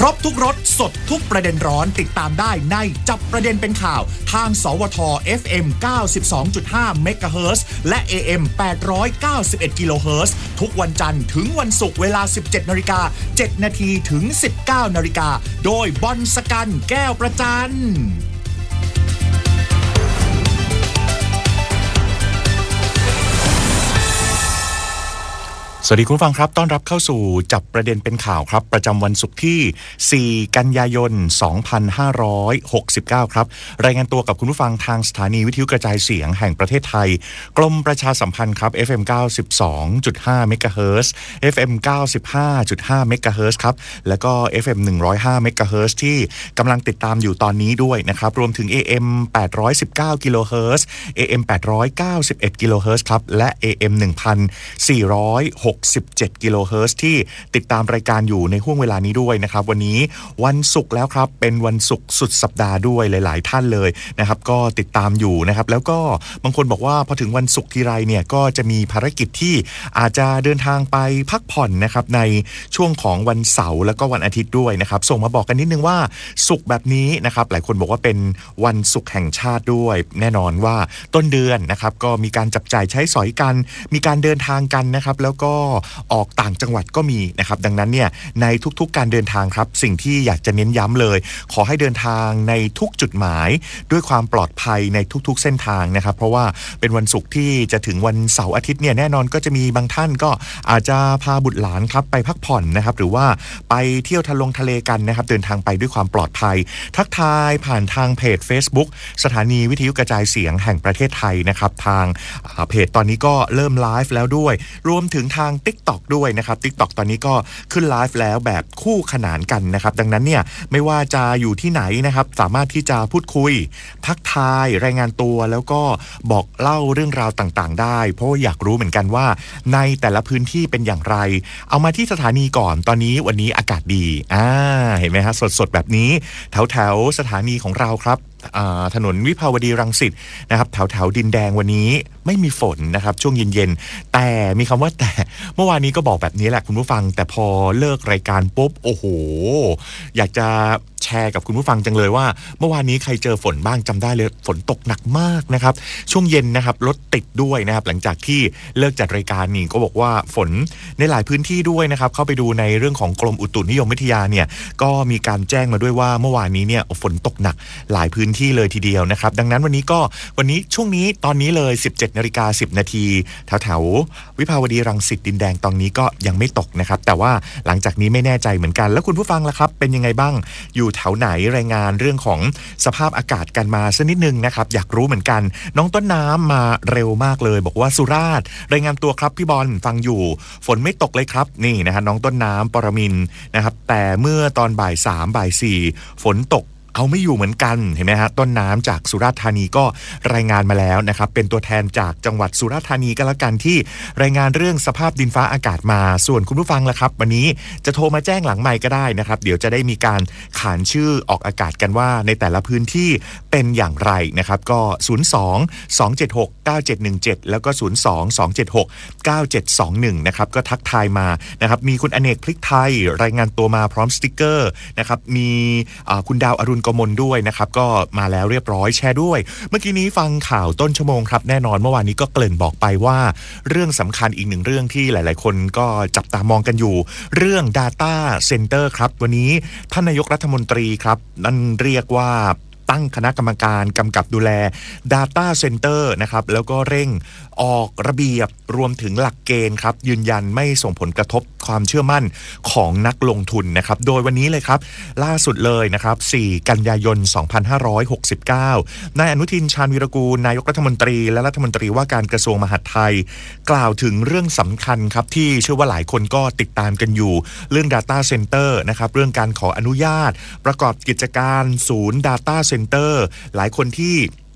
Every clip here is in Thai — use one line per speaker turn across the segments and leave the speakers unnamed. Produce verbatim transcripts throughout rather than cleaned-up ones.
รบทุกรสสดทุกประเด็นร้อนติดตามได้ในจับประเด็นเป็นข่าวทางสวท เอฟ เอ็ม เก้าสิบสองจุดห้า เมกะเฮิรตซ์และ เอ เอ็ม แปดร้อยเก้าสิบเอ็ด กิโลเฮิรตซ์ทุกวันจันทร์ถึงวันศุกร์เวลา สิบเจ็ดนาฬิกาเจ็ดนาทีถึง สิบเก้านาฬิกาโดยบอลสกันแก้วประจันสวัสดีคุณผู้ฟังครับต้อนรับเข้าสู่จับประเด็นเป็นข่าวครับประจำวันศุกร์ที่สี่กันยายนสองพันห้าร้อยหกสิบเก้าครับรายงานตัวกับคุณผู้ฟังทางสถานีวิทยุกระจายเสียงแห่งประเทศไทยกรมประชาสัมพันธ์ครับ เอฟ เอ็ม เก้าสิบสองจุดห้า เมกะเฮิรตซ์ เอฟ เอ็ม เก้าสิบห้าจุดห้า เมกะเฮิรตซ์ครับแล้วก็ เอฟ เอ็ม หนึ่งร้อยห้า เมกะเฮิรตซ์ที่กำลังติดตามอยู่ตอนนี้ด้วยนะครับรวมถึง เอ เอ็ม แปดร้อยสิบเก้า กิโลเฮิรตซ์ เอ เอ็ม แปดร้อยเก้าสิบเอ็ด กิโลเฮิรตซ์ครับและ เอ เอ็ม หนึ่งพันสี่ร้อยหกสิบเจ็ด กิโลเฮิรตซ์ที่ติดตามรายการอยู่ในห่วงเวลานี้ด้วยนะครับวันนี้วันศุกร์แล้วครับเป็นวันศุกร์สุดสัปดาห์ด้วยหลายๆท่านเลยนะครับก็ติดตามอยู่นะครับแล้วก็บางคนบอกว่าพอถึงวันศุกร์ทีไรเนี่ยก็จะมีภารกิจที่อาจจะเดินทางไปพักผ่อนนะครับในช่วงของวันเสาร์แล้วก็วันอาทิตย์ด้วยนะครับส่งมาบอกกันนิดนึงว่าศุกร์แบบนี้นะครับหลายคนบอกว่าเป็นวันศุกร์แห่งชาติด้วยแน่นอนว่าต้นเดือนนะครับก็มีการจับจ่ายใช้สอยกันมีการเดินทางกันนะครับแล้วก็ออกต่างจังหวัดก็มีนะครับดังนั้นเนี่ยในทุกๆการเดินทางครับสิ่งที่อยากจะเน้นย้ำเลยขอให้เดินทางในทุกจุดหมายด้วยความปลอดภัยในทุกๆเส้นทางนะครับเพราะว่าเป็นวันศุกร์ที่จะถึงวันเสาร์อาทิตย์เนี่ยแน่นอนก็จะมีบางท่านก็อาจจะพาบุตรหลานครับไปพักผ่อนนะครับหรือว่าไปเที่ยวทะลงทะเลกันนะครับเดินทางไปด้วยความปลอดภัยทักทายผ่านทางเพจ Facebook สถานีวิทยุกระจายเสียงแห่งประเทศไทยนะครับทางเพจตอนนี้ก็เริ่มไลฟ์แล้วด้วยรวมถึงทาง TikTok ด้วยนะครับ TikTok ตอนนี้ก็ขึ้นไลฟ์แล้วแบบคู่ขนานกันนะครับดังนั้นเนี่ยไม่ว่าจะอยู่ที่ไหนนะครับสามารถที่จะพูดคุยทักทายรายงานตัวแล้วก็บอกเล่าเรื่องราวต่างๆได้เพราะอยากรู้เหมือนกันว่าในแต่ละพื้นที่เป็นอย่างไรเอามาที่สถานีก่อนตอนนี้วันนี้อากาศดีอ่าเห็นไหมฮะสดๆแบบนี้แถวๆสถานีของเราครับถนนวิภาวดีรังสิตนะครับแถวแถวดินแดงวันนี้ไม่มีฝนนะครับช่วงเย็นๆแต่มีคำว่าแต่เมื่อวานนี้ก็บอกแบบนี้แหละคุณผู้ฟังแต่พอเลิกรายการปุ๊บโอ้โหอยากจะแชร์กับคุณผู้ฟังจังเลยว่าเมื่อวานนี้ใครเจอฝนบ้างจำได้เลยฝนตกหนักมากนะครับช่วงเย็นนะครับรถติดด้วยนะครับหลังจากที่เลิกจัดรายการนี่ก็บอกว่าฝนในหลายพื้นที่ด้วยนะครับเข้าไปดูในเรื่องของกรมอุตุนิยมวิทยาเนี่ยก็มีการแจ้งมาด้วยว่าเมื่อวานนี้เนี่ยฝนตกหนักหลายพื้นที่เลยทีเดียวนะครับดังนั้นวันนี้ก็วันนี้ช่วงนี้ตอนนี้เลย สิบเจ็ดนาฬิกาสิบนาทีแถวๆวิภาวดีรังสิตดินแดงตอนนี้ก็ยังไม่ตกนะครับแต่ว่าหลังจากนี้ไม่แน่ใจเหมือนกันแล้วคุณผู้ฟังล่ะครับเป็นยังไงบ้างอยู่แถวไหนรายงานเรื่องของสภาพอากาศกันมาสักนิดนึงนะครับอยากรู้เหมือนกันน้องต้นน้ำมาเร็วมากเลยบอกว่าสุราษฎร์รายงานตัวครับพี่บอลฟังอยู่ฝนไม่ตกเลยครับนี่นะฮะน้องต้นน้ำปรมินทร์นะครับแต่เมื่อตอนบ่ายสามบ่ายสี่ฝนตกเอาไม่อยู่เหมือนกันเห็นไหมฮะต้นน้ำจากสุราษฎร์ธานีก็รายงานมาแล้วนะครับเป็นตัวแทนจากจังหวัดสุราษฎร์ธานีก็แล้วกันที่รายงานเรื่องสภาพดินฟ้าอากาศมาส่วนคุณผู้ฟังล่ะครับวันนี้จะโทรมาแจ้งหลังไมค์ก็ได้นะครับเดี๋ยวจะได้มีการขานชื่อออกอากาศกันว่าในแต่ละพื้นที่เป็นอย่างไรนะครับก็ศูนย์ สอง สอง เจ็ด หก เก้า เจ็ด หนึ่ง เจ็ดแล้วก็ศูนย์ สอง สอง เจ็ด หก เก้า เจ็ด สอง หนึ่งนะครับก็ทักทายมานะครับมีคุณอเนกพลิกไทยรายงานตัวมาพร้อมสติกเกอร์นะครับมีคุณดาวอรุณกมลด้วยนะครับก็มาแล้วเรียบร้อยแชร์ด้วยเมื่อกี้นี้ฟังข่าวต้นชั่วโมงครับแน่นอนเมื่อวานนี้ก็เกริ่นบอกไปว่าเรื่องสำคัญอีกหนึ่งเรื่องที่หลายๆคนก็จับตามองกันอยู่เรื่อง Data Center ครับวันนี้ท่านนายกรัฐมนตรีครับนั่นเรียกว่าตั้งคณะกรรมการกำกับดูแล Data Center นะครับแล้วก็เร่งออกระเบียบรวมถึงหลักเกณฑ์ครับยืนยันไม่ส่งผลกระทบความเชื่อมั่นของนักลงทุนนะครับโดยวันนี้เลยครับล่าสุดเลยนะครับสี่กันยายนสองพันห้าร้อยหกสิบเก้านายอนุทินชาญวีรกูลนายกรัฐมนตรีและรัฐมนตรีว่าการกระทรวงมหาดไทยกล่าวถึงเรื่องสำคัญครับที่เชื่อว่าหลายคนก็ติดตามกันอยู่เรื่อง Data Center นะครับเรื่องการขออนุญาตประกอบกิจการศูนย์ Data Center หลายคนที่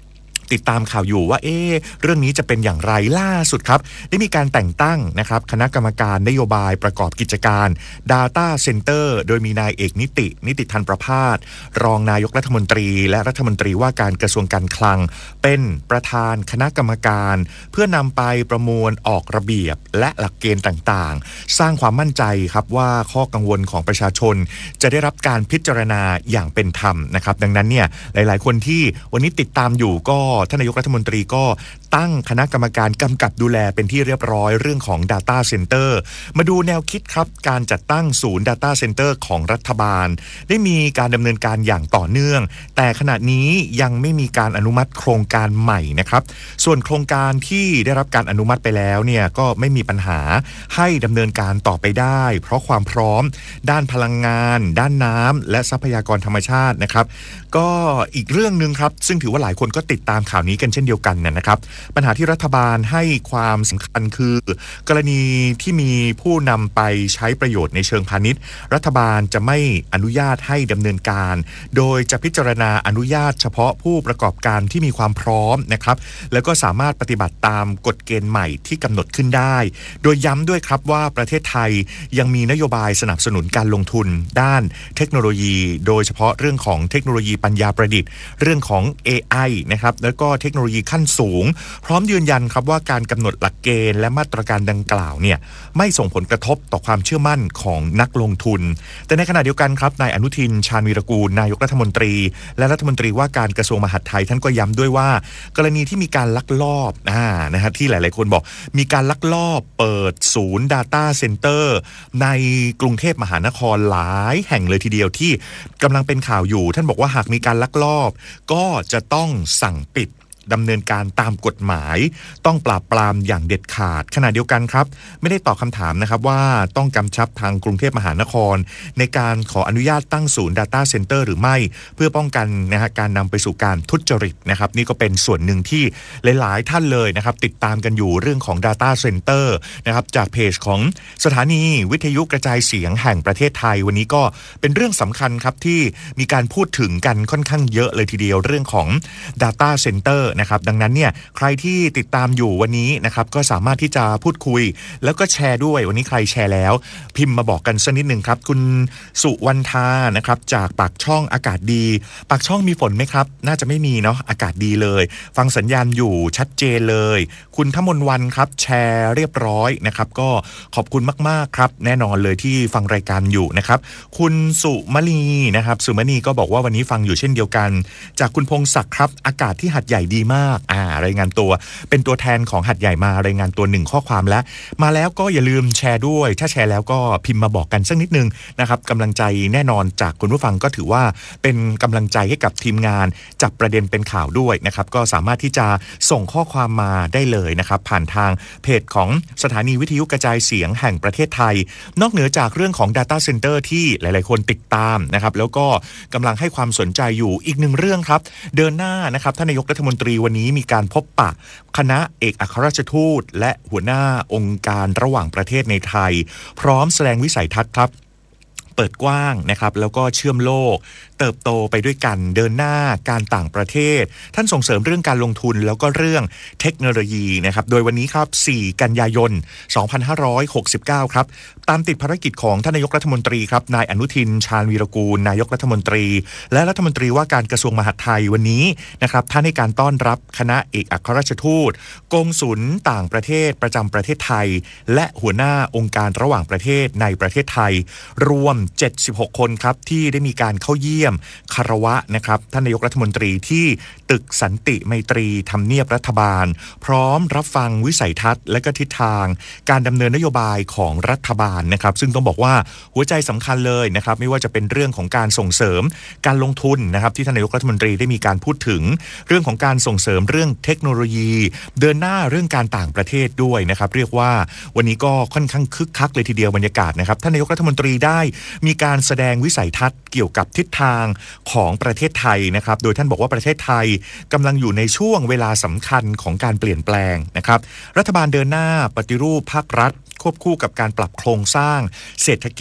ติดตามข่าวอยู่ว่าเอ๊ะเรื่องนี้จะเป็นอย่างไรล่าสุดครับได้มีการแต่งตั้งนะครับคณะกรรมการนโยบายประกอบกิจการ Data Center โดยมีนายเอกนิตินิติธันประภาสรองนายกรัฐมนตรีและรัฐมนตรีว่าการกระทรวงการคลังเป็นประธานคณะกรรมการเพื่อนำไปประมวลออกระเบียบและหลักเกณฑ์ต่างๆสร้างความมั่นใจครับว่าข้อกังวลของประชาชนจะได้รับการพิจารณาอย่างเป็นธรรมนะครับดังนั้นเนี่ยหลายๆคนที่วันนี้ติดตามอยู่ก็ท่านนายกรัฐมนตรีก็ตั้งคณะกรรมการกำกับดูแลเป็นที่เรียบร้อยเรื่องของ Data Center มาดูแนวคิดครับการจัดตั้งศูนย์ Data Center ของรัฐบาลได้มีการดำเนินการอย่างต่อเนื่องแต่ขณะนี้ยังไม่มีการอนุมัติโครงการใหม่นะครับส่วนโครงการที่ได้รับการอนุมัติไปแล้วเนี่ยก็ไม่มีปัญหาให้ดำเนินการต่อไปได้เพราะความพร้อมด้านพลังงานด้านน้ำและทรัพยากรธรรมชาตินะครับก็อีกเรื่องนึงครับซึ่งถือว่าหลายคนก็ติดตามข่าวนี้กันเช่นเดียวกันนะครับปัญหาที่รัฐบาลให้ความสำคัญคือกรณีที่มีผู้นำไปใช้ประโยชน์ในเชิงพาณิชย์รัฐบาลจะไม่อนุญาตให้ดำเนินการโดยจะพิจารณาอนุญาตเฉพาะผู้ประกอบการที่มีความพร้อมนะครับแล้วก็สามารถปฏิบัติตามกฎเกณฑ์ใหม่ที่กำหนดขึ้นได้โดยย้ำด้วยครับว่าประเทศไทยยังมีนโยบายสนับสนุนการลงทุนด้านเทคโนโลยีโดยเฉพาะเรื่องของเทคโนโลยีปัญญาประดิษฐ์เรื่องของ เอ ไอ นะครับแล้วก็เทคโนโลยีขั้นสูงพร้อมยืนยันครับว่าการกำหนดหลักเกณฑ์และมาตรการดังกล่าวเนี่ยไม่ส่งผลกระทบต่อความเชื่อมั่นของนักลงทุนแต่ในขณะเดียวกันครับนายอนุทินชาญวีรกูลนายกรัฐมนตรีและรัฐมนตรีว่าการกระทรวงมหาดไทยท่านก็ย้ำด้วยว่ากรณีที่มีการลักลอบอ่านะฮะที่หลายๆคนบอกมีการลักลอบเปิดศูนย์ Data Center ในกรุงเทพมหานครหลายแห่งเลยทีเดียวที่กำลังเป็นข่าวอยู่ท่านบอกว่าหากมีการลักลอบก็จะต้องสั่งปิดดำเนินการตามกฎหมายต้องปราบปรามอย่างเด็ดขาดขณะเดียวกันครับไม่ได้ตอบคำถามนะครับว่าต้องกำชับทางกรุงเทพมหานครในการขออนุญาตตั้งศูนย์ Data Center หรือไม่เพื่อป้องกันนะฮะการนำไปสู่การทุจริตนะครับนี่ก็เป็นส่วนหนึ่งที่หลายๆท่านเลยนะครับติดตามกันอยู่เรื่องของ Data Center นะครับจากเพจของสถานีวิทยุกระจายเสียงแห่งประเทศไทยวันนี้ก็เป็นเรื่องสำคัญครับที่มีการพูดถึงกันค่อนข้างเยอะเลยทีเดียวเรื่องของ Data Centerนะครับดังนั้นเนี่ยใครที่ติดตามอยู่วันนี้นะครับก็สามารถที่จะพูดคุยแล้วก็แชร์ด้วยวันนี้ใครแชร์แล้วพิมพ์มาบอกกันสักนิดนึงครับคุณสุวรรณธานะครับจากปากช่องอากาศดีปากช่องมีฝนไหมครับน่าจะไม่มีเนาะอากาศดีเลยฟังสัญญาณอยู่ชัดเจนเลยคุณทมนวันครับแชร์เรียบร้อยนะครับก็ขอบคุณมากๆครับแน่นอนเลยที่ฟังรายการอยู่นะครับคุณสุมณีนะครับสุมณีก็บอกว่าวันนี้ฟังอยู่เช่นเดียวกันจากคุณพงศักดิ์ครับอากาศที่หัดใหญ่ดีมากอ่ารายงานตัวเป็นตัวแทนของหัดใหญ่มารายงานตัวหนึ่งข้อความแล้วมาแล้วก็อย่าลืมแชร์ด้วยถ้าแชร์แล้วก็พิมพ์มาบอกกันสักนิดนึงนะครับกำลังใจแน่นอนจากคุณผู้ฟังก็ถือว่าเป็นกำลังใจให้กับทีมงานจับประเด็นเป็นข่าวด้วยนะครับก็สามารถที่จะส่งข้อความมาได้เลยนะครับผ่านทางเพจของสถานีวิทยุกระจายเสียงแห่งประเทศไทยนอกเหนือจากเรื่องของ Data Center ที่หลายๆคนติดตามนะครับแล้วก็กำลังให้ความสนใจอยู่อีกหนึ่งเรื่องครับเดินหน้านะครับท่านนายกรัฐมนตรีวันนี้มีการพบปะคณะเอกอัครราชทูตและหัวหน้าองค์การระหว่างประเทศในไทยพร้อมแสดงวิสัยทัศน์ครับเปิดกว้างนะครับแล้วก็เชื่อมโลกเติบโตไปด้วยกันเดินหน้าการต่างประเทศท่านส่งเสริมเรื่องการลงทุนแล้วก็เรื่องเทคโนโลยีนะครับโดยวันนี้ครับสี่กันยายนสองพันห้าร้อยหกสิบเก้าครับตามติดภารกิจของท่านนายกรัฐมนตรีครับนายอนุทินชาญวีรกูลนายกรัฐมนตรีและรัฐมนตรีว่าการกระทรวงมหาดไทยวันนี้นะครับท่านให้การต้อนรับคณะเอกอัครราชทูตกงสุลต่างประเทศประจำประเทศไทยและหัวหน้าองค์การระหว่างประเทศในประเทศไทยรวมเจ็ดสิบหกคนครับที่ได้มีการเข้าเยี่ยมคารวะนะครับท่านนายกรัฐมนตรีที่ตึกสันติไมตรีทำเนียบรัฐบาลพร้อมรับฟังวิสัยทัศน์และก็ทิศทางการดำเนินนโยบายของรัฐบาลนะครับซึ่งต้องบอกว่าหัวใจสำคัญเลยนะครับไม่ว่าจะเป็นเรื่องของการส่งเสริมการลงทุนนะครับที่ท่านนายกรัฐมนตรีได้มีการพูดถึงเรื่องของการส่งเสริมเรื่องเทคโนโลยีเดินหน้าเรื่องการต่างประเทศด้วยนะครับเรียกว่าวันนี้ก็ค่อนข้างคึกคักเลยทีเดียวบรรยากาศนะครับท่านนายกรัฐมนตรีได้มีการแสดงวิสัยทัศน์เกี่ยวกับทิศทางของประเทศไทยนะครับโดยท่านบอกว่าประเทศไทยกำลังอยู่ในช่วงเวลาสำคัญของการเปลี่ยนแปลงนะครับรัฐบาลเดินหน้าปฏิรูปภาครัฐควบคู่กับการปรับโครงสร้างเศรษฐกิจไป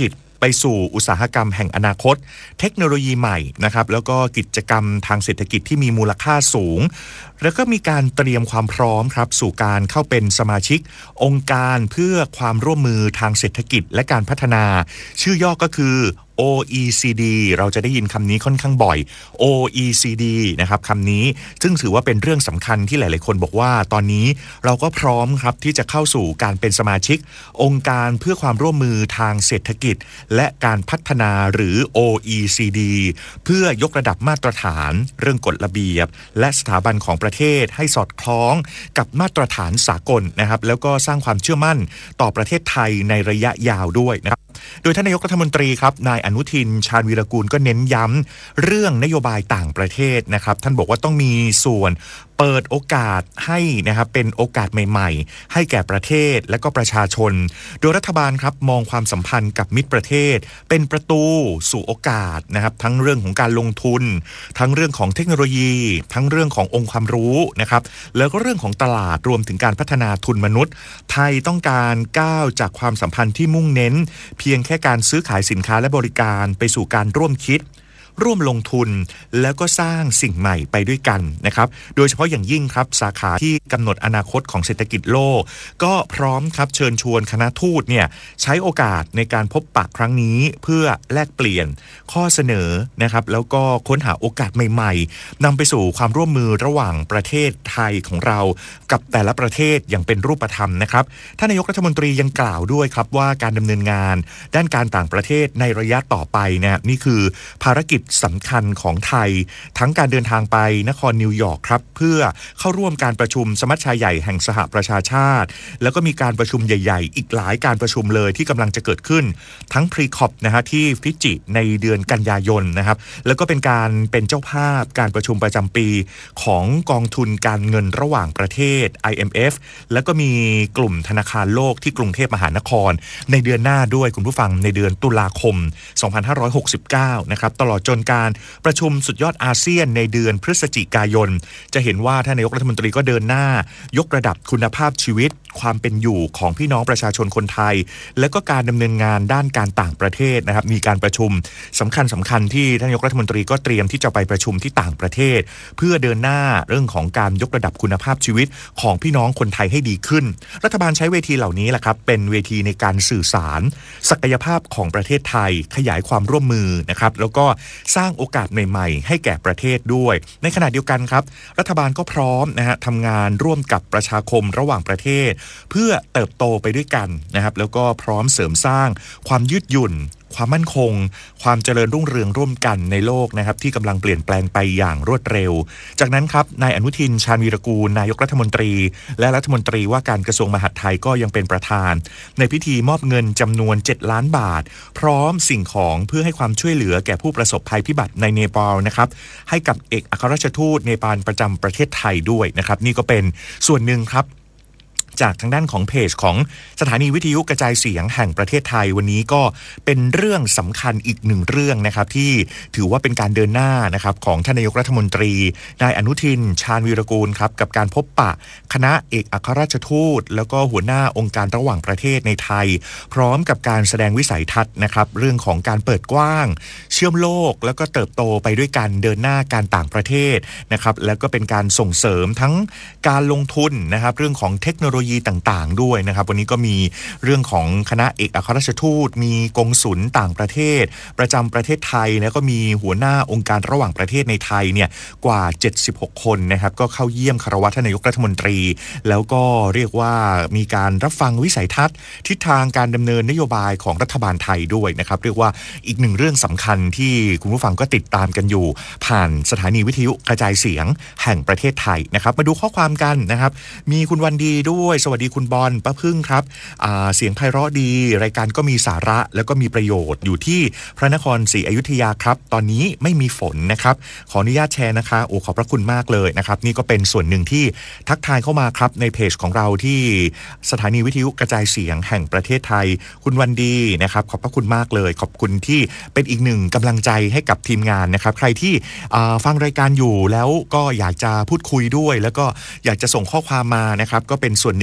ไปสู่อุตสาหกรรมแห่งอนาคตเทคโนโลยีใหม่นะครับแล้วก็กิจกรรมทางเศรษฐกิจที่มีมูลค่าสูงแล้วก็มีการเตรียมความพร้อมครับสู่การเข้าเป็นสมาชิกองค์การเพื่อความร่วมมือทางเศรษฐกิจและการพัฒนาชื่อย่อก็คือ โอ อี ซี ดี เราจะได้ยินคำนี้ค่อนข้างบ่อย โอ อี ซี ดี นะครับคำนี้ซึ่งถือว่าเป็นเรื่องสำคัญที่หลายๆคนบอกว่าตอนนี้เราก็พร้อมครับที่จะเข้าสู่การเป็นสมาชิกองค์การเพื่อความร่วมมือทางเศรษฐกิจและการพัฒนาหรือ โอ อี ซี ดี เพื่อยกระดับมาตรฐานเรื่องกฎระเบียบและสถาบันของประเทศให้สอดคล้องกับมาตรฐานสากลนะครับแล้วก็สร้างความเชื่อมั่นต่อประเทศไทยในระยะยาวด้วยนะครับโดยท่านนายกรัฐมนตรีครับนายอนุทินชาญวีรกูลก็เน้นย้ำเรื่องนโยบายต่างประเทศนะครับท่านบอกว่าต้องมีส่วนเปิดโอกาสให้นะครับเป็นโอกาสใหม่ๆให้แก่ประเทศและก็ประชาชนโดยรัฐบาลครับมองความสัมพันธ์กับมิตรประเทศเป็นประตูสู่โอกาสนะครับทั้งเรื่องของการลงทุนทั้งเรื่องของเทคโนโลยีทั้งเรื่องขององค์ความรู้นะครับแล้วก็เรื่องของตลาดรวมถึงการพัฒนาทุนมนุษย์ไทยต้องการก้าวจากความสัมพันธ์ที่มุ่งเน้นเพียงแค่การซื้อขายสินค้าและบริการไปสู่การร่วมคิดร่วมลงทุนแล้วก็สร้างสิ่งใหม่ไปด้วยกันนะครับโดยเฉพาะอย่างยิ่งครับสาขาที่กำหนดอนาคตของเศรษฐกิจโลกก็พร้อมครับเชิญชวนคณะทูตเนี่ยใช้โอกาสในการพบปะครั้งนี้เพื่อแลกเปลี่ยนข้อเสนอนะครับแล้วก็ค้นหาโอกาสใหม่ๆนำไปสู่ความร่วมมือระหว่างประเทศไทยของเรากับแต่ละประเทศอย่างเป็นรูปธรรมนะครับท่านนายกรัฐมนตรียังกล่าวด้วยครับว่าการดำเนินงานด้านการต่างประเทศในระยะต่อไปนะนี่คือภารกิจสำคัญของไทยทั้งการเดินทางไปนครนิวยอร์กครับเพื่อเข้าร่วมการประชุมสมัชชาใหญ่แห่งสหประชาชาติแล้วก็มีการประชุมใหญ่ๆอีกหลายการประชุมเลยที่กำลังจะเกิดขึ้นทั้งพรีคอปนะฮะที่ฟิจิในเดือนกันยายนนะครับแล้วก็เป็นการเป็นเจ้าภาพการประชุมประจำปีของกองทุนการเงินระหว่างประเทศ ไอ เอ็ม เอฟ แล้วก็มีกลุ่มธนาคารโลกที่กรุงเทพมหานครในเดือนหน้าด้วยคุณผู้ฟังในเดือนตุลาคมสองพันห้าร้อยหกสิบเก้านะครับตลอดจนการประชุมสุดยอดอาเซียนในเดือนพฤศจิกายนจะเห็นว่าท่านนายกรัฐมนตรีก็เดินหน้ายกระดับคุณภาพชีวิตความเป็นอยู่ของพี่น้องประชาชนคนไทยและก็การดำเนินงานด้านการต่างประเทศนะครับมีการประชุมสำคัญสำคัญที่ท่านนายกรัฐมนตรีก็เตรียมที่จะไปประชุมที่ต่างประเทศเพื่อเดินหน้าเรื่องของการยกระดับคุณภาพชีวิตของพี่น้องคนไทยให้ดีขึ้นรัฐบาลใช้เวทีเหล่านี้แหละครับเป็นเวทีในการสื่อสารศักยภาพของประเทศไทยขยายความร่วมมือนะครับแล้วก็สร้างโอกาสใหม่ๆให้แก่ประเทศด้วยในขณะเดียวกันครับรัฐบาลก็พร้อมนะฮะทำงานร่วมกับประชาคมระหว่างประเทศเพื่อเติบโตไปด้วยกันนะครับแล้วก็พร้อมเสริมสร้างความยืดหยุ่นความมั่นคงความเจริญรุ่งเรืองร่วมกันในโลกนะครับที่กำลังเปลี่ยนแปลงไปอย่างรวดเร็วจากนั้นครับนายอนุทินชาญวีรกูลนายกรัฐมนตรีและรัฐมนตรีว่าการกระทรวงมหาดไทยก็ยังเป็นประธานในพิธีมอบเงินจำนวนเจ็ดล้านบาทพร้อมสิ่งของเพื่อให้ความช่วยเหลือแก่ผู้ประสบภัยพิบัติในเนปาลนะครับให้กับเอกอัครราชทูตเนปาลประจำประเทศไทยด้วยนะครับนี่ก็เป็นส่วนหนึ่งครับจากทางด้านของเพจของสถานีวิทยุกระจายเสียงแห่งประเทศไทยวันนี้ก็เป็นเรื่องสำคัญอีกหนึ่งเรื่องนะครับที่ถือว่าเป็นการเดินหน้านะครับของท่านนายกรัฐมนตรีนายอนุทินชาญวีรกูลครับกับการพบปะคณะเอกอัครราชทูตแล้วก็หัวหน้าองค์การระหว่างประเทศในไทยพร้อมกับการแสดงวิสัยทัศน์นะครับเรื่องของการเปิดกว้างเชื่อมโลกแล้วก็เติบโตไปด้วยกันเดินหน้าการต่างประเทศนะครับแล้วก็เป็นการส่งเสริมทั้งการลงทุนนะครับเรื่องของเทคโนโลยีต่างๆด้วยนะครับวันนี้ก็มีเรื่องของคณะเอกอัครราชทูตมีกงสุลต่างประเทศประจำประเทศไทยแล้วก็มีหัวหน้าองค์การระหว่างประเทศในไทยเนี่ยกว่าเจ็ดสิบหกคนนะครับก็เข้าเยี่ยมคารวะท่านนายกรัฐมนตรีแล้วก็เรียกว่ามีการรับฟังวิสัยทัศน์ทิศทางการดำเนินนโยบายของรัฐบาลไทยด้วยนะครับเรียกว่าอีกหนึ่งเรื่องสำคัญที่คุณผู้ฟังก็ติดตามกันอยู่ผ่านสถานีวิทยุกระจายเสียงแห่งประเทศไทยนะครับมาดูข้อความกันนะครับมีคุณวันดีด้วยสวัสดีคุณบอลป้าพึ่งครับเสียงไพเราะดีรายการก็มีสาระแล้วก็มีประโยชน์อยู่ที่พระนครศรีอยุธยาครับตอนนี้ไม่มีฝนนะครับขออนุญาตแชร์นะคะโอ้ขอบพระคุณมากเลยนะครับนี่ก็เป็นส่วนหนึ่งที่ทักทายเข้ามาครับในเพจของเราที่สถานีวิทยุกระจายเสียงแห่งประเทศไทยคุณวันดีนะครับขอบพระคุณมากเลยขอบคุณที่เป็นอีกหนึ่งกำลังใจให้กับทีมงานนะครับใครที่ฟังรายการอยู่แล้วก็อยากจะพูดคุยด้วยแล้วก็อยากจะส่งข้อความมานะครับก็เป็นส่วนหนึ่ง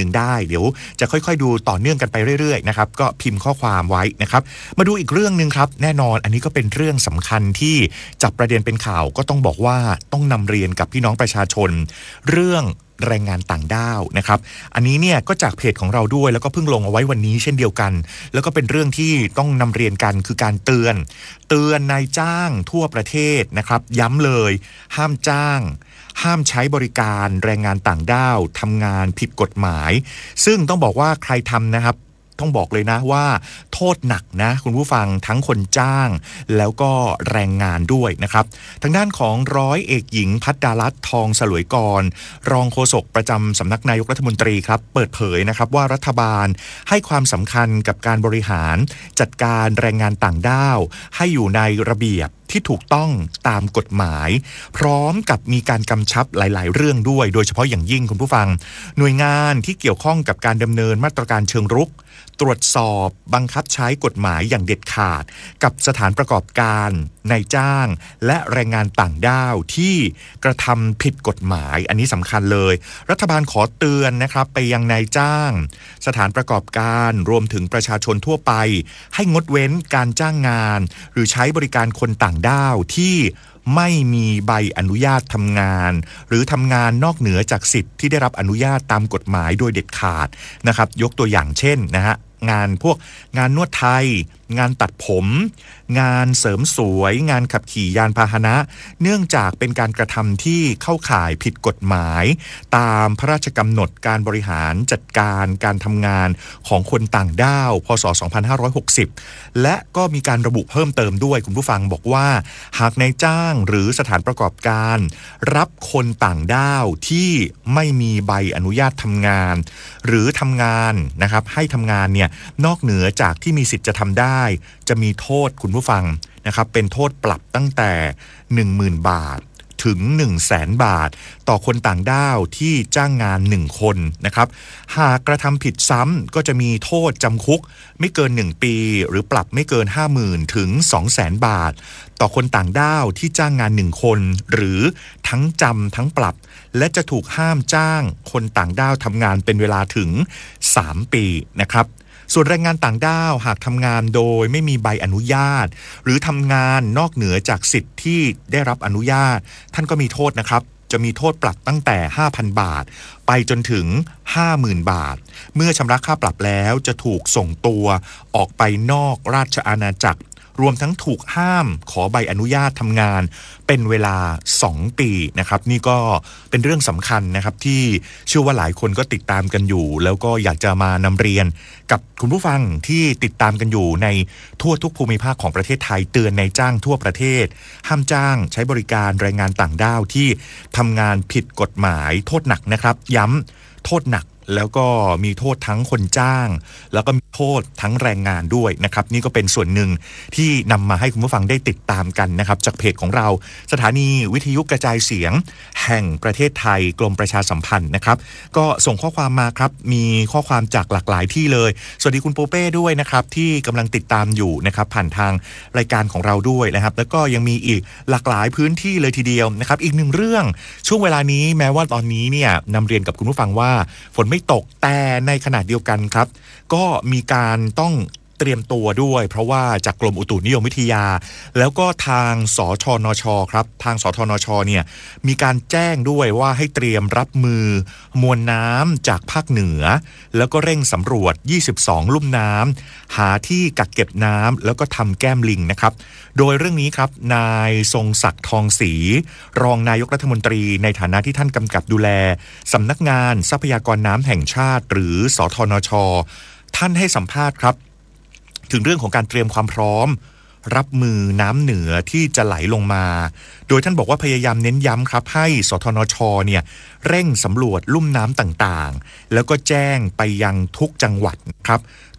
นึ่งได้เดี๋ยวจะค่อยๆดูต่อเนื่องกันไปเรื่อยๆนะครับก็พิมพ์ข้อความไว้นะครับมาดูอีกเรื่องนึงครับแน่นอนอันนี้ก็เป็นเรื่องสำคัญที่จับประเด็นเป็นข่าวก็ต้องบอกว่าต้องนำเรียนกับพี่น้องประชาชนเรื่องแรงงานต่างด้าวนะครับอันนี้เนี่ยก็จากเพจของเราด้วยแล้วก็เพิ่งลงเอาไว้วันนี้เช่นเดียวกันแล้วก็เป็นเรื่องที่ต้องนำเรียนกันคือการเตือนเตือนนายจ้างทั่วประเทศนะครับย้ำเลยห้ามจ้างห้ามใช้บริการแรงงานต่างด้าวทำงานผิดกฎหมายซึ่งต้องบอกว่าใครทำนะครับต้องบอกเลยนะว่าโทษหนักนะคุณผู้ฟังทั้งคนจ้างแล้วก็แรงงานด้วยนะครับทางด้านของร้อยเอกหญิงภัทรดารัตน์ทองสลวยกรรองโฆษกประจำสำนักนายกรัฐมนตรีครับเปิดเผยนะครับว่ารัฐบาลให้ความสำคัญกับการบริหารจัดการแรงงานต่างด้าวให้อยู่ในระเบียบที่ถูกต้องตามกฎหมายพร้อมกับมีการกำชับหลายๆเรื่องด้วยโดยเฉพาะอย่างยิ่งคุณผู้ฟังหน่วยงานที่เกี่ยวข้องกับการดำเนินมาตรการเชิงรุกตรวจสอบบังคับใช้กฎหมายอย่างเด็ดขาดกับสถานประกอบการนายจ้างและแรงงานต่างด้าวที่กระทำผิดกฎหมายอันนี้สำคัญเลยรัฐบาลขอเตือนนะครับไปยังนายจ้างสถานประกอบการรวมถึงประชาชนทั่วไปให้งดเว้นการจ้างงานหรือใช้บริการคนต่างด้าวที่ไม่มีใบอนุญาตทำงานหรือทำงานนอกเหนือจากสิทธิ์ที่ได้รับอนุญาตตามกฎหมายโดยเด็ดขาดนะครับยกตัวอย่างเช่นนะฮะงานพวกงานนวดไทยงานตัดผมงานเสริมสวยงานขับขี่ยานพาหนะเนื่องจากเป็นการกระทำที่เข้าข่ายผิดกฎหมายตามพระราชกำหนดการบริหารจัดการการทำงานของคนต่างด้าวพ.ศ. สองพันห้าร้อยหกสิบและก็มีการระบุเพิ่มเติมด้วยคุณผู้ฟังบอกว่าหากนายจ้างหรือสถานประกอบการรับคนต่างด้าวที่ไม่มีใบอนุญาตทำงานหรือทำงานนะครับให้ทำงานเนี่ยนอกเหนือจากที่มีสิทธิ์จะทำได้จะมีโทษคุณผู้ฟังนะครับเป็นโทษปรับตั้งแต่ หนึ่งหมื่น บาทถึง หนึ่งแสน บาทต่อคนต่างด้าวที่จ้างงานหนึ่งคนนะครับหากกระทำผิดซ้ำก็จะมีโทษจำคุกไม่เกินหนึ่งปีหรือปรับไม่เกิน ห้าหมื่น ถึง สองแสน บาทต่อคนต่างด้าวที่จ้างงานหนึ่งคนหรือทั้งจำทั้งปรับและจะถูกห้ามจ้างคนต่างด้าวทำงานเป็นเวลาถึงสามปีนะครับส่วนแรงงานต่างด้าวหากทำงานโดยไม่มีใบอนุญาตหรือทำงานนอกเหนือจากสิทธิ์ที่ได้รับอนุญาตท่านก็มีโทษนะครับจะมีโทษปรับตั้งแต่ ห้าพัน บาทไปจนถึง ห้าหมื่น บาทเมื่อชำระค่าปรับแล้วจะถูกส่งตัวออกไปนอกราชอาณาจักรรวมทั้งถูกห้ามขอใบอนุญาตทำงานเป็นเวลาสองปีนะครับนี่ก็เป็นเรื่องสำคัญนะครับที่เชื่อว่าหลายคนก็ติดตามกันอยู่แล้วก็อยากจะมานำเรียนกับคุณผู้ฟังที่ติดตามกันอยู่ในทั่วทุกภูมิภาคของประเทศไทยเตือนนายจ้างทั่วประเทศห้ามจ้างใช้บริการแรงงานต่างด้าวที่ทำงานผิดกฎหมายโทษหนักนะครับย้ำโทษหนักแล้วก็มีโทษทั้งคนจ้างแล้วก็มีโทษทั้งแรงงานด้วยนะครับนี่ก็เป็นส่วนหนึ่งที่นำมาให้คุณผู้ฟังได้ติดตามกันนะครับจากเพจของเราสถานีวิทยุกระจายเสียงแห่งประเทศไทยกรมประชาสัมพันธ์นะครับก็ส่งข้อความมาครับมีข้อความจากหลากหลายที่เลยสวัสดีคุณปูเป้ด้วยนะครับที่กำลังติดตามอยู่นะครับผ่านทางรายการของเราด้วยนะครับแล้วก็ยังมีอีกหลากหลายพื้นที่เลยทีเดียวนะครับอีกหนึ่งเรื่องช่วงเวลานี้แม้ว่าตอนนี้เนี่ยนำเรียนกับคุณผู้ฟังว่าฝนไม่ตกแต่ในขณะเดียวกันครับก็มีการต้องเตรียมตัวด้วยเพราะว่าจากกรมอุตุนิยมวิทยาแล้วก็ทางสชนชครับทางสทนชเนี่ยมีการแจ้งด้วยว่าให้เตรียมรับมือมวลน้ำจากภาคเหนือแล้วก็เร่งสำรวจยี่สิบสองลุ่มน้ำหาที่กักเก็บน้ำแล้วก็ทำแก้มลิงนะครับโดยเรื่องนี้ครับนายทรงศักดิ์ทองศรีรองนายกรัฐมนตรีในฐานะที่ท่านกำกับดูแลสำนักงานทรัพยากรน้ำแห่งชาติหรือสทนชท่านให้สัมภาษณ์ครับถึงเรื่องของการเตรียมความพร้อมรับมือน้ำเหนือที่จะไหลลงมาโดยท่านบอกว่าพยายามเน้นย้ำครับให้สทนชเนี่ยเร่งสำรวจลุ่มน้ำต่างๆแล้วก็แจ้งไปยังทุกจังหวัดครับ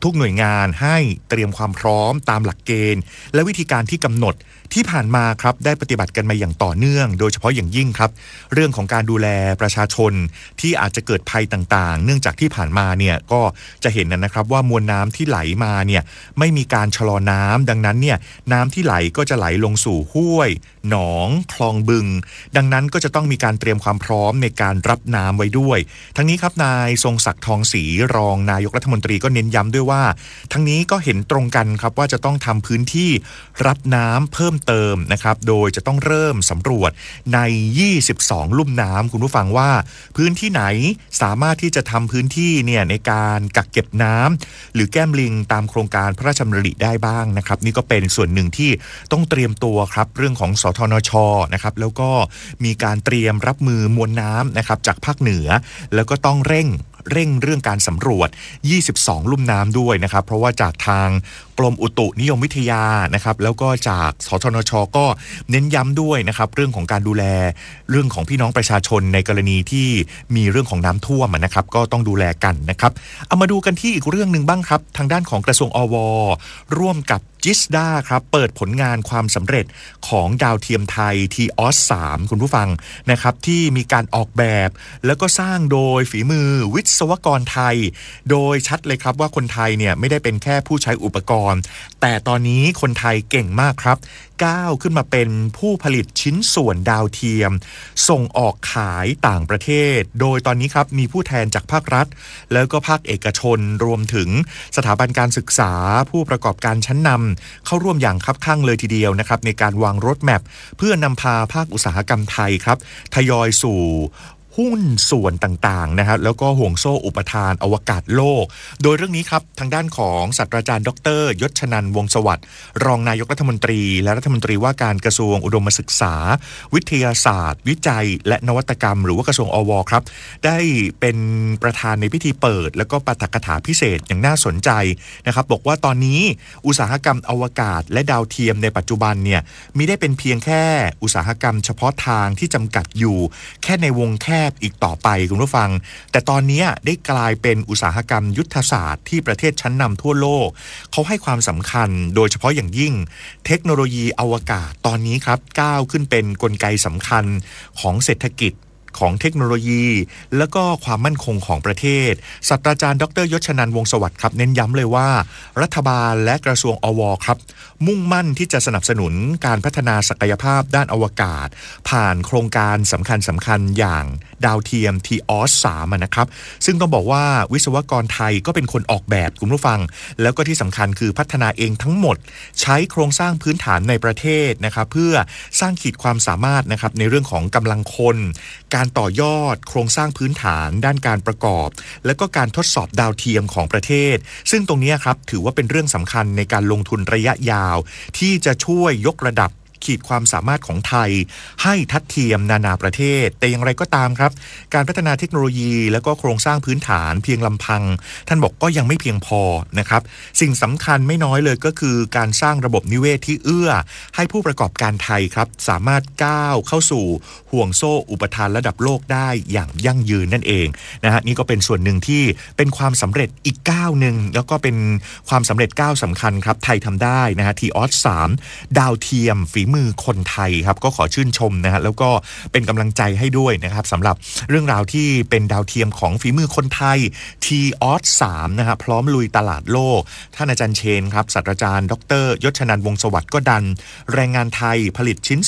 ทุกหน่วยงานให้เตรียมความพร้อมตามหลักเกณฑ์และวิธีการที่กำหนดที่ผ่านมาครับได้ปฏิบัติกันมาอย่างต่อเนื่องโดยเฉพาะอย่างยิ่งครับเรื่องของการดูแลประชาชนที่อาจจะเกิดภัยต่างๆเนื่องจากที่ผ่านมาเนี่ยก็จะเห็นนะครับว่ามวลน้ำที่ไหลมาเนี่ยไม่มีการชะลอน้ำดังนั้นเนี่ยน้ำที่ไหลก็จะไหลลงสู่ห้วยหนองคลองบึงดังนั้นก็จะต้องมีการเตรียมความพร้อมในการรับน้ำไว้ด้วยทั้งนี้ครับนายทรงศักดิ์ทองศรีรองนายกรัฐมนตรีก็เน้นย้ำด้วยว่าทั้งนี้ก็เห็นตรงกันครับว่าจะต้องทำพื้นที่รับน้ำเพิ่มเติมนะครับโดยจะต้องเริ่มสำรวจในยี่สิบสองลุ่มน้ำคุณผู้ฟังว่าพื้นที่ไหนสามารถที่จะทำพื้นที่เนี่ยในการกักเก็บน้ำหรือแก้มลิงตามโครงการพระราชดำริได้บ้างนะครับนี่ก็เป็นส่วนหนึ่งที่ต้องเตรียมตัวครับเรื่องของสทนช.นะครับแล้วก็มีการเตรียมรับมือมวลน้ำนะครับจากภาคเหนือแล้วก็ต้องเร่งเร่งเรื่องการสำรวจยี่สิบสองลุ่มน้ำด้วยนะครับเพราะว่าจากทางกรมอุตุนิยมวิทยานะครับแล้วก็จากสทนช.ก็เน้นย้ำด้วยนะครับเรื่องของการดูแลเรื่องของพี่น้องประชาชนในกรณีที่มีเรื่องของน้ำท่วมนะครับก็ต้องดูแลกันนะครับเอามาดูกันที่อีกเรื่องนึงบ้างครับทางด้านของกระทรวงอว.ร่วมกับจิสดาครับเปิดผลงานความสำเร็จของดาวเทียมไทย ที ออส สาม คุณผู้ฟังนะครับที่มีการออกแบบแล้วก็สร้างโดยฝีมือวิศวกรไทยโดยชัดเลยครับว่าคนไทยเนี่ยไม่ได้เป็นแค่ผู้ใช้อุปกรณ์แต่ตอนนี้คนไทยเก่งมากครับก้าวขึ้นมาเป็นผู้ผลิตชิ้นส่วนดาวเทียมส่งออกขายต่างประเทศโดยตอนนี้ครับมีผู้แทนจากภาครัฐแล้วก็ภาคเอกชนรวมถึงสถาบันการศึกษาผู้ประกอบการชั้นนำเข้าร่วมอย่างคับคั่งเลยทีเดียวนะครับในการวางรถแมพเพื่อนำพาภาคอุตสาหกรรมไทยครับทยอยสู่หุ้นส่วนต่างๆนะครับแล้วก็ห่วงโซ่อุปทานอวกาศโลกโดยเรื่องนี้ครับทางด้านของศาสตราจารย์ดรยศชนันท์วงศ์สวัสดิ์รองนายกรัฐมนตรีและรัฐมนตรีว่าการกระทรวงอุดมศึกษาวิทยาศาสตร์วิจัยและนวัตกรรมหรือว่ากระทรวงอวครับได้เป็นประธานในพิธีเปิดแล้วก็ปาฐกถาพิเศษอย่างน่าสนใจนะครับบอกว่าตอนนี้อุตสาหกรรมอวกาศและดาวเทียมในปัจจุบันเนี่ยมิได้เป็นเพียงแค่อุตสาหกรรมเฉพาะทางที่จำกัดอยู่แค่ในวงแคบอีกต่อไปคุณผู้ฟังแต่ตอนนี้ได้กลายเป็นอุตสาหกรรมยุทธศาสตร์ที่ประเทศชั้นนำทั่วโลกเขาให้ความสำคัญโดยเฉพาะอย่างยิ่งเทคโนโลยีอวกาศตอนนี้ครับก้าวขึ้นเป็นกลไกสำคัญของเศรษฐกิจของเทคโนโลยีและก็ความมั่นคงของประเทศศาสตราจารย์ดรยศชนันท์วงศ์สวัสดิ์ครับเน้นย้ำเลยว่ารัฐบาลและกระทรวงอวครับมุ่งมั่นที่จะสนับสนุนการพัฒนาศักยภาพด้านอวกาศผ่านโครงการสำคัญสำคัญอย่างดาวเทียม ที ออส สาม นะครับซึ่งต้องบอกว่าวิศวกรไทยก็เป็นคนออกแบบคุณผู้ฟังแล้วก็ที่สำคัญคือพัฒนาเองทั้งหมดใช้โครงสร้างพื้นฐานในประเทศนะครับเพื่อสร้างขีดความสามารถนะครับในเรื่องของกำลังคนการต่อยอดโครงสร้างพื้นฐานด้านการประกอบและก็การทดสอบดาวเทียมของประเทศซึ่งตรงนี้ครับถือว่าเป็นเรื่องสำคัญในการลงทุนระยะยาวที่จะช่วยยกระดับขีดความสามารถของไทยให้ทัดเทียมนานาประเทศแต่อย่างไรก็ตามครับการพัฒนาเทคโนโลยีแล้วก็โครงสร้างพื้นฐานเพียงลำพังท่านบอกก็ยังไม่เพียงพอนะครับสิ่งสำคัญไม่น้อยเลยก็คือการสร้างระบบนิเวศที่เอื้อให้ผู้ประกอบการไทยครับสามารถก้าวเข้าสู่ห่วงโซ่อุปทานระดับโลกได้อย่างยั่งยืนนั่นเองนะฮะนี่ก็เป็นส่วนหนึ่งที่เป็นความสำเร็จอีกก้าวหนึ่งแล้วก็เป็นความสำเร็จก้าวสำคัญครับไทยทำได้นะฮะ ที ออส สาม ดาวเทียมฝีมือคนไทยครับก็ขอชื่นชมนะฮะแล้วก็เป็นกำลังใจให้ด้วยนะครับสำหรับเรื่องราวที่เป็นดาวเทียมของฝีมือคนไทย ที ออส สาม นะฮะพร้อมลุยตลาดโลกท่านอาจารย์เชนครับศาสตราจารย์ดรยศชนันท์วงศ์สวัสดิ์ก็ดันแรงงานไทยผลิตชิ้น